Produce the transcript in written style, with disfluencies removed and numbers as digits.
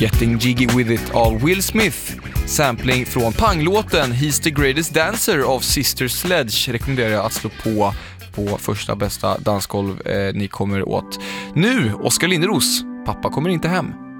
Getting Jiggy With It av Will Smith. Sampling från panglåten He's the Greatest Dancer av Sister Sledge rekommenderar jag att slå på första bästa dansgolv ni kommer åt. Nu, Oskar Linderos, Pappa kommer inte hem.